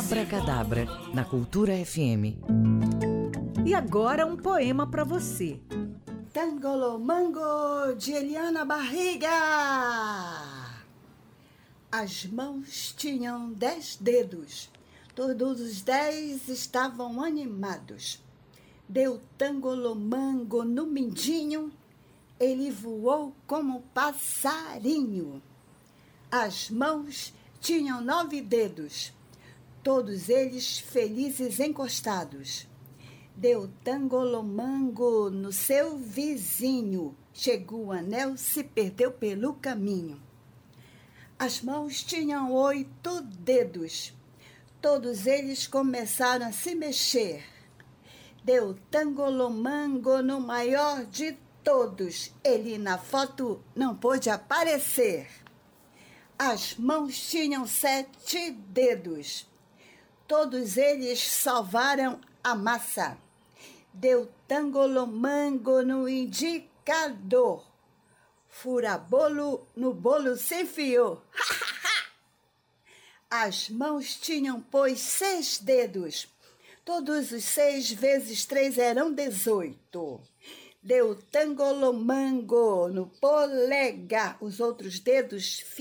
Abracadabra, na Cultura FM. E agora um poema para você. Tangolomango, de Eliana Barriga. As mãos tinham 10 dedos, todos os 10 estavam animados. Deu tangolomango no mindinho, ele voou como passarinho. As mãos tinham 9 dedos, todos eles felizes encostados. Deu tangolomango no seu vizinho, chegou o anel, se perdeu pelo caminho. As mãos tinham 8 dedos, todos eles começaram a se mexer. Deu tangolomango no maior de todos, ele na foto não pôde aparecer. As mãos tinham 7 dedos, todos eles salvaram a massa. Deu tangolomango no indicador, fura-bolo no bolo se enfiou. As mãos tinham, pois, 6 dedos, todos os 6 vezes 3 eram 18. Deu tangolomango no polegar, os outros dedos